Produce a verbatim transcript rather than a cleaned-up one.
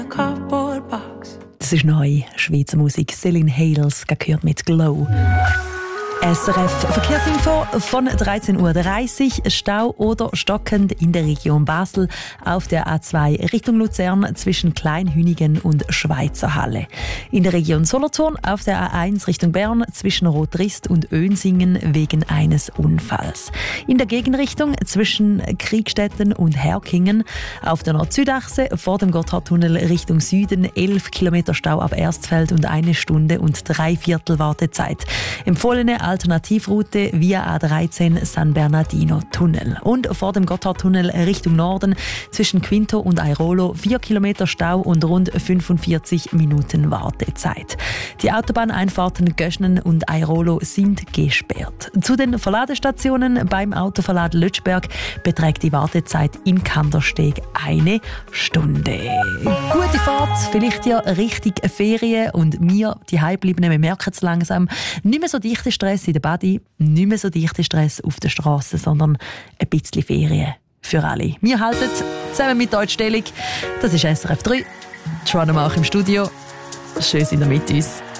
Das ist neu, Schweizer Musik. Celine Hales, gehört mit Glow. S R F Verkehrsinfo von dreizehn Uhr dreißig. Stau oder stockend in der Region Basel auf der A zwei Richtung Luzern zwischen Kleinhünigen und Schweizer Halle. In der Region Solothurn auf der A eins Richtung Bern zwischen Rotrist und Önsingen wegen eines Unfalls. In der Gegenrichtung zwischen Kriegstetten und Herkingen auf der Nord-Süd-Achse vor dem Gotthardtunnel Richtung Süden elf Kilometer Stau ab Erstfeld und eine Stunde und drei Viertel Wartezeit. Empfohlene Alternativroute via A dreizehn San Bernardino Tunnel. Und vor dem Gotthardtunnel Richtung Norden zwischen Quinto und Airolo vier Kilometer Stau und rund fünfundvierzig Minuten Wartezeit. Die Autobahneinfahrten Göschnen und Airolo sind gesperrt. Zu den Verladestationen beim Autoverlad Lötschberg beträgt die Wartezeit in Kandersteg eine Stunde. Gute Fahrt, vielleicht ja richtig Ferien und wir, die Heimgebliebenen, wir merken es langsam, nicht mehr so dichter Stress in der Body, nicht mehr so dichter Stress auf der Straße, sondern ein bisschen Ferien für alle. Wir halten zusammen mit euch Stellung. Das ist S R F drei. Joanna Mach im Studio. Schön, sind ihr mit uns.